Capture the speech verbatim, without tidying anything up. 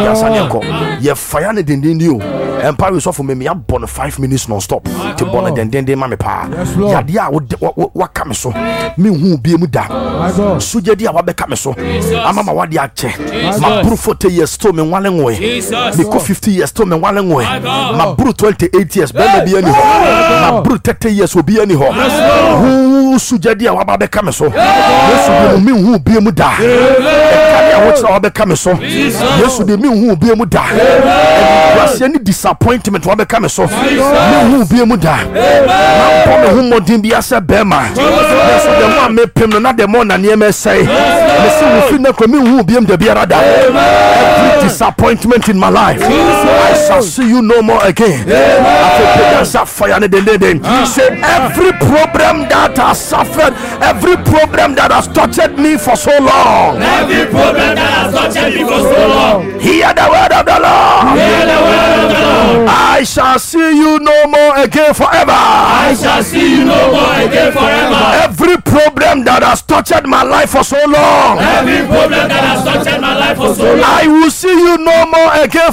Saneko. Ye fire ne dindindio. Empire is off me me born five minutes non stop. To born den den mame pa. Ya dia wa kame so. Me hu bi mu da. Suje dia wa be kame so. Amama wa dia che. Ma buru forty years to me wale ngoe. Me ko fifty years to me wale ngoe. Ma buru twenty-eight years be be ani ho. Ma buru thirty years obi ani ho. Hu suje dia wa be kame so. Yesu bi me hu bi mu da. Ekania wo tsa wa be kame so. Yesu de me hu bi mu da. Wase any disappointment wa be kame so. Me hu bi mu da. Na po me hu modin bi ase bema. Yesu de mo me pem no na de mo na ne me say. Me see wo fi na ko me hu bi mu de biara da. Every disappointment in my life, I shall see you no more again. Say every problem that has suffered, every problem that has tortured me for so long, every problem that has tortured me for so long, hear the word of the Lord. Hear the word of the Lord. I shall see you no more again forever. I shall see you no more again forever. Every problem that has tortured my life for so long, every problem that has tortured my life for so long, I will see you no more again